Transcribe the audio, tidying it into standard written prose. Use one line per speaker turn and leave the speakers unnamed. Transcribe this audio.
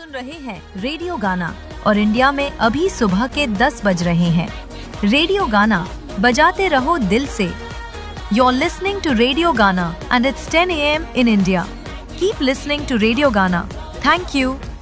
सुन रहे हैं रेडियो गाना और इंडिया में अभी सुबह के 10 बज रहे हैं। रेडियो गाना बजाते रहो दिल से। You're listening to Radio Gana and it's 10 a.m. in India. Keep listening to Radio Gana. Thank you.